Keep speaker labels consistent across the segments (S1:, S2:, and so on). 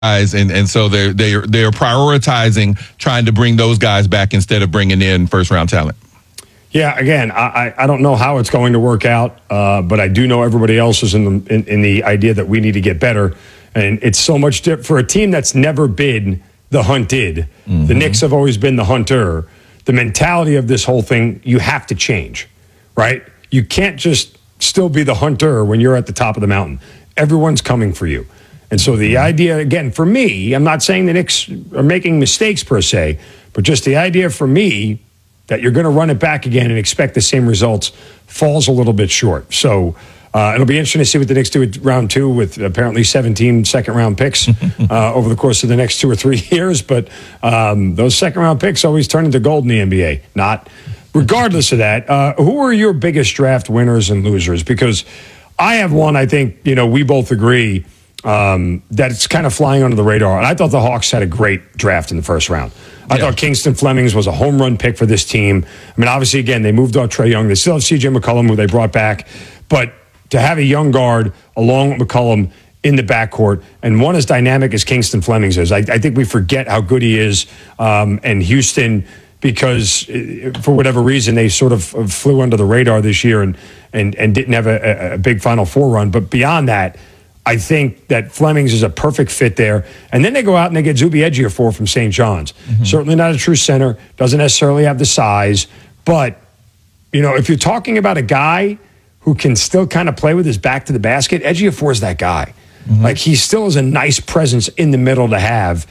S1: and so they're prioritizing trying to bring those guys back instead of bringing in first round talent.
S2: Yeah, again, I don't know how it's going to work out, but I do know everybody else is in the idea that we need to get better, and it's so much for a team that's never been the hunted. Mm-hmm. The Knicks have always been the hunter. The mentality of this whole thing, you have to change, right? You can't just still be the hunter when you're at the top of the mountain. Everyone's coming for you. And so the idea, again, for me, I'm not saying the Knicks are making mistakes per se, but just the idea for me that you're going to run it back again and expect the same results falls a little bit short. So it'll be interesting to see what the Knicks do at round 2 with apparently 17 second-round picks over the course of the next 2 or 3 years. But those second-round picks always turn into gold in the NBA. Not. Regardless of that, who are your biggest draft winners and losers? Because I have one, I think, we both agree that it's kind of flying under the radar. And I thought the Hawks had a great draft in the first round. I thought Kingston Flemings was a home run pick for this team. I mean, obviously, again, they moved off Trae Young. They still have C.J. McCollum, who they brought back. But to have a young guard along with McCollum in the backcourt, and one as dynamic as Kingston Flemings is, I think we forget how good he is. And Houston, because for whatever reason, they sort of flew under the radar this year and didn't have a big Final Four run. But beyond that, I think that Flemings is a perfect fit there. And then they go out and they get Zuby Ejiofor from St. John's. Mm-hmm. Certainly not a true center, doesn't necessarily have the size. But, if you're talking about a guy who can still kind of play with his back to the basket, Ejiofor is that guy. Mm-hmm. Like, he still is a nice presence in the middle to have.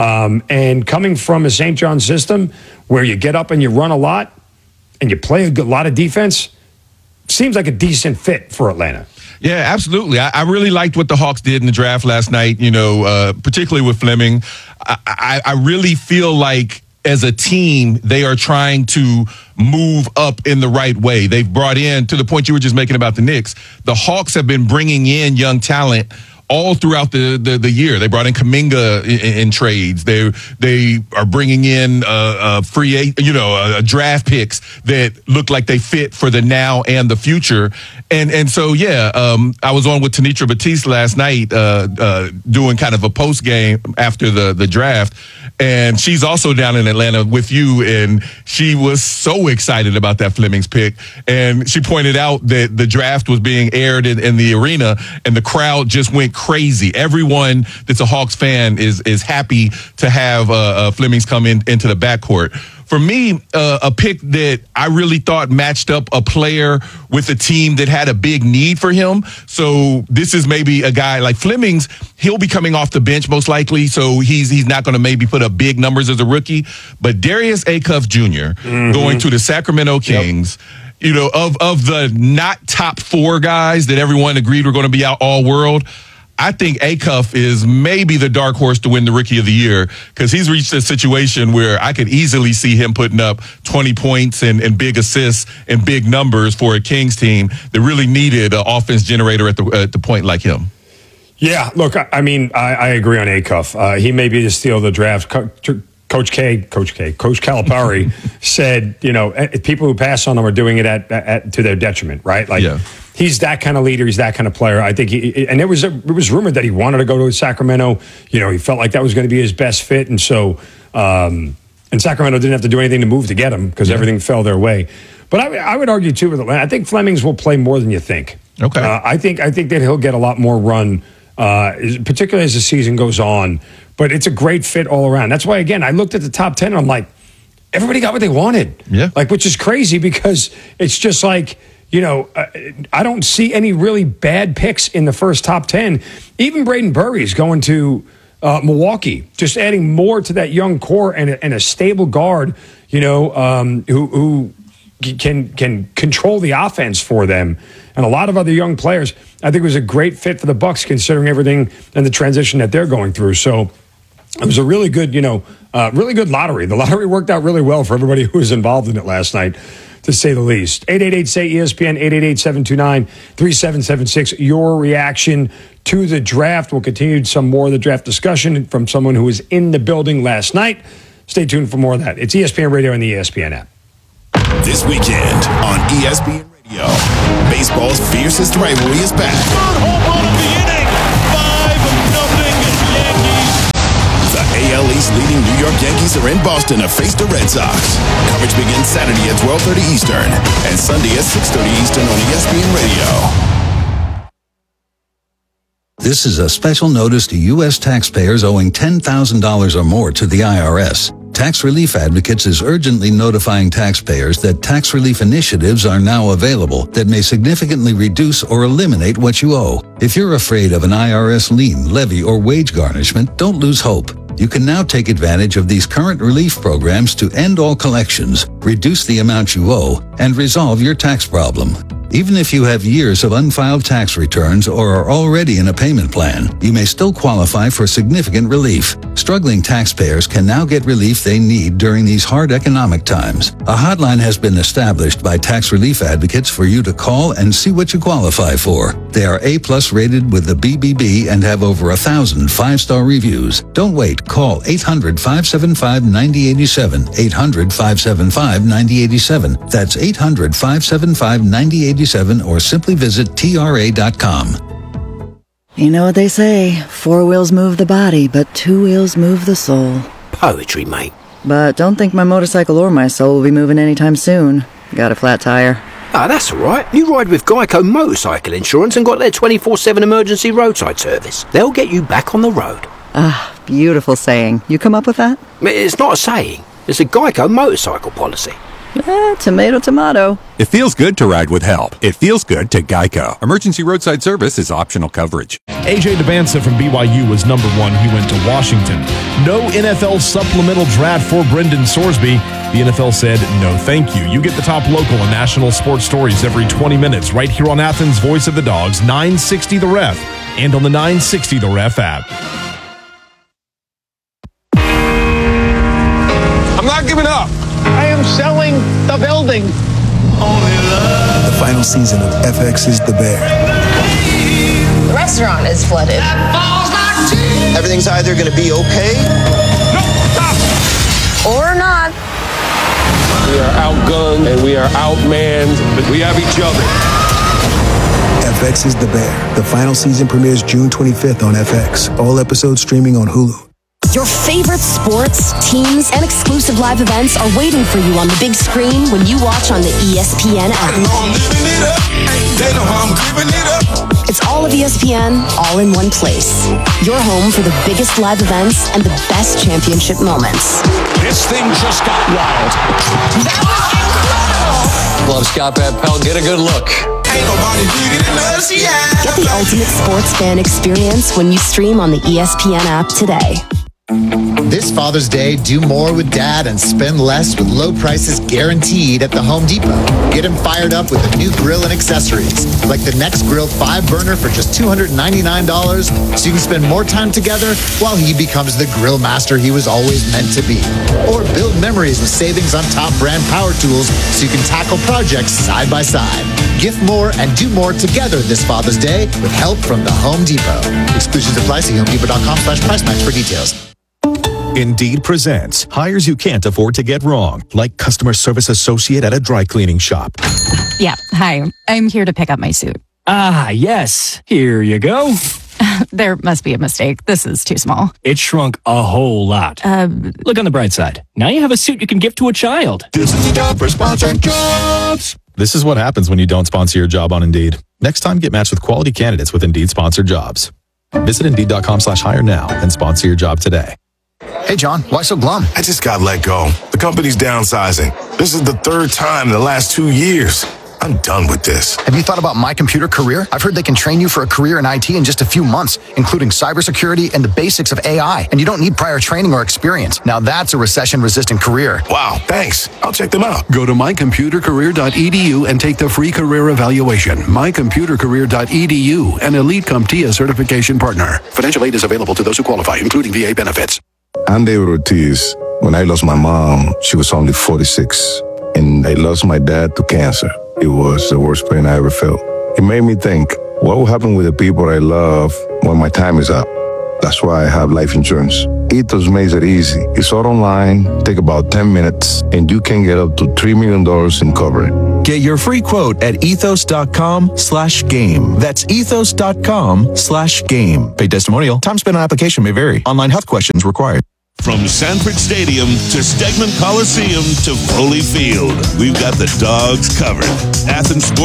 S2: And coming from a St. John's system where you get up and you run a lot and you play a lot of defense, seems like a decent fit for Atlanta.
S1: Yeah, absolutely. I really liked what the Hawks did in the draft last night, particularly with Fleming. I really feel like as a team, they are trying to move up in the right way. They've brought in, to the point you were just making about the Knicks, the Hawks have been bringing in young talent all throughout the year. They brought in Kuminga in trades. They are bringing in draft picks that look like they fit for the now and the future. And so I was on with Tanitra Batiste last night doing kind of a post game after the draft, and she's also down in Atlanta with you, and she was so excited about that Flemings pick. And she pointed out that the draft was being aired in the arena, and the crowd just went crazy. Everyone that's a Hawks fan is happy to have Flemings come into the backcourt. For me, a pick that I really thought matched up a player with a team that had a big need for him. So this is maybe a guy like Flemings. He'll be coming off the bench most likely, so he's not going to maybe put up big numbers as a rookie. But Darius Acuff Jr. Going to the Sacramento Kings. Yep. Of the not top 4 guys that everyone agreed were going to be out all world, I think Acuff is maybe the dark horse to win the Rookie of the Year, because he's reached a situation where I could easily see him putting up 20 points and big assists and big numbers for a Kings team that really needed an offense generator at the point like him. Yeah, look, I agree on Acuff. He may be the steal of the draft. Coach Calipari said, people who pass on him are doing it to their detriment, right? He's that kind of leader. He's that kind of player. I think it was rumored that he wanted to go to Sacramento. He felt like that was going to be his best fit. And so, and Sacramento didn't have to do anything to move to get him because everything fell their way. But I would argue too with Atlanta, I think Flemings will play more than you think. Okay. I think that he'll get a lot more run, particularly as the season goes on. But it's a great fit all around. That's why, again, I looked at the top 10 and I'm like, everybody got what they wanted. Yeah. Which is crazy because it's just like, I don't see any really bad picks in the first top 10. Even Braden Burry's going to Milwaukee, just adding more to that young core and a stable guard, who can control the offense for them. And a lot of other young players. I think it was a great fit for the Bucks considering everything and the transition that they're going through. So it was a really good, really good lottery. The lottery worked out really well for everybody who was involved in it last night, to say the least. 888-SAY-ESPN, 888-729-3776. Your reaction to the draft. We'll continue some more of the draft discussion from someone who was in the building last night. Stay tuned for more of that. It's ESPN Radio and the ESPN app.
S3: This weekend on ESPN Radio, baseball's fiercest rivalry is back.
S4: Third home run of the inning, 5-0 Yankees.
S3: leading New York Yankees are in Boston to face the Red Sox. Coverage begins Saturday at 12:30 Eastern and Sunday at 6:30 Eastern on ESPN Radio.
S4: This is a special notice to U.S. taxpayers owing $10,000 or more to the IRS. Tax Relief Advocates is urgently notifying taxpayers that tax relief initiatives are now available that may significantly reduce or eliminate what you owe. If you're afraid of an IRS lien, levy, or wage garnishment, don't lose hope. You can now take advantage of these current relief programs to end all collections, reduce the amount you owe, and resolve your tax problem. Even if you have years of unfiled tax returns or are already in a payment plan, you may still qualify for significant relief. Struggling taxpayers can now get relief they need during these hard economic times. A hotline has been established by Tax Relief Advocates for you to call and see what you qualify for. They are A+ rated with the BBB and have over 1,000 5-star reviews. Don't wait. Call 800-575-9087. 800-575-9087. That's 800-575-9087. Or simply visit TRA.com.
S5: You know what they say, 4 wheels move the body, but 2 wheels move the soul.
S6: Poetry, mate.
S5: But don't think my motorcycle or my soul will be moving anytime soon. Got a flat tire.
S6: Ah, that's all right. You ride with Geico Motorcycle Insurance and got their 24/7 emergency roadside service. They'll get you back on the road.
S5: Ah, beautiful saying. You come up with that?
S6: It's not a saying. It's a Geico motorcycle policy.
S5: Tomato, tomato.
S7: It feels good to ride with help. It feels good to Geico. Emergency roadside service is optional coverage.
S8: AJ Devanza from BYU was number 1. He went to Washington. No NFL supplemental draft for Brendan Sorsby. The NFL said, no thank you. You get the top local and national sports stories every 20 minutes right here on Athens' Voice of the Dogs, 960 The Ref, and on the 960 The Ref app.
S9: I'm not giving up. I am selling the building.
S10: The final season of FX is The Bear.
S11: The restaurant is flooded.
S12: Everything's either going to be okay
S11: or not.
S9: We are outgunned and we are outmanned, but we have each other.
S10: FX is The Bear. The final season premieres June 25th on FX. All episodes streaming on Hulu.
S13: Your favorite sports, teams, and exclusive live events are waiting for you on the big screen when you watch on the ESPN app. It's all of ESPN, all in one place. Your home for the biggest live events and the best championship moments.
S9: This thing just got wild.
S13: That was incredible!
S14: Love Scott Van Pelt. Get a good look.
S13: Get the ultimate sports fan experience when you stream on the ESPN app today.
S15: This Father's Day, do more with Dad and spend less with low prices guaranteed at the Home Depot. Get him fired up with a new grill and accessories, like the Next Grill 5-burner for just $299, so you can spend more time together while he becomes the grill master he was always meant to be. Or build memories with savings on top brand power tools so you can tackle projects side by side. Gift more and do more together this Father's Day with help from the Home Depot. Exclusions apply. See HomeDepot.com/price match for details.
S16: Indeed presents hires you can't afford to get wrong, like customer service associate at a dry cleaning shop.
S17: Yeah, hi. I'm here to pick up my suit.
S18: Ah, yes. Here you go.
S17: There must be a mistake. This is too small.
S18: It shrunk a whole lot. Look on the bright side. Now you have a suit you can give to a child.
S16: This is the job for sponsored jobs. This is what happens when you don't sponsor your job on Indeed. Next time, get matched with quality candidates with Indeed sponsored jobs. Visit Indeed.com/hire now and sponsor your job today.
S19: Hey, John, why so glum?
S3: I just got let go. The company's downsizing. This is the 3rd time in the last 2 years. I'm done with this.
S19: Have you thought about My Computer Career? I've heard they can train you for a career in IT in just a few months, including cybersecurity and the basics of AI. And you don't need prior training or experience. Now that's a recession-resistant career.
S3: Wow, thanks. I'll check them out.
S20: Go to mycomputercareer.edu and take the free career evaluation. Mycomputercareer.edu, an Elite CompTIA certification partner. Financial aid is available to those who qualify, including VA benefits.
S21: I'm David Ortiz. When I lost my mom, she was only 46. And I lost my dad to cancer. It was the worst pain I ever felt. It made me think, what will happen with the people I love when my time is up? That's why I have life insurance. Ethos makes it easy. It's all online, take about 10 minutes, and you can get up to $3 million in coverage.
S22: Get your free quote at ethos.com/game. That's ethos.com/game. Paid testimonial. Time spent on application may vary. Online health questions required.
S3: From Sanford Stadium to Stegman Coliseum to Foley Field, we've got the Dogs covered. Athens Sports